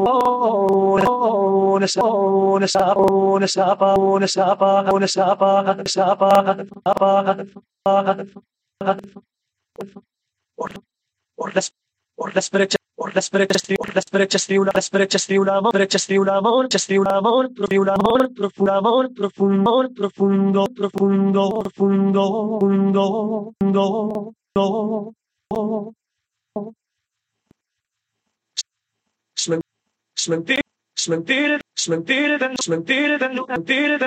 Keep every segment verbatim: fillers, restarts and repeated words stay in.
una sapa, una sapa, una sapa, una sapa, una sapa, por, por las, por las brechas, por las brechas, por las brechas de una, las brechas de un amor, brechas de un amor, brechas de un amor, de un amor, profundo amor, profundo, profundo, profundo, profundo, profundo, profundo, profundo. Smentir, smentir, smentir, smentir, smentir,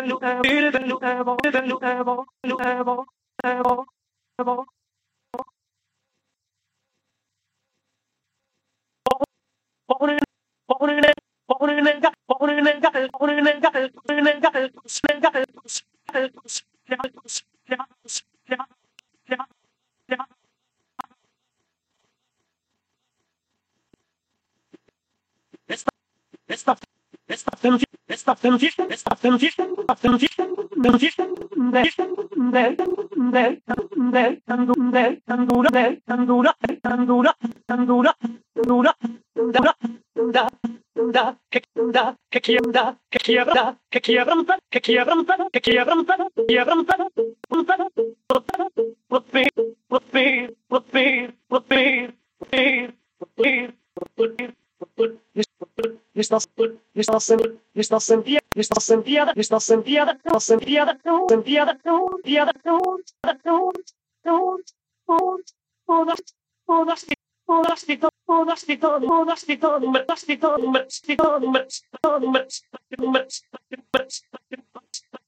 Esta, esta, esta atención, esta atención, esta atención, atención, atención, de, de, de, de, andura, de, andura, andura, andura, andura, andura, da, da, que, da, que quiebra, que quiebra, que quiebra, que quiebra, que quiebra, que quiebra, repeat, repeat, repeat, repeat, repeat, repeat, repeat. Estás, estás, estás sentida, estás sentida, estás sentida, estás sentida, sentida, sentida,